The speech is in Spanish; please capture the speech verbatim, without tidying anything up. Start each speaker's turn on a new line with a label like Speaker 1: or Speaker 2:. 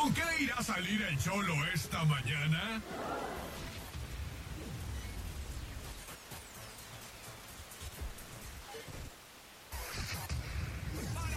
Speaker 1: ¿Con qué irá a salir el Cholo esta mañana?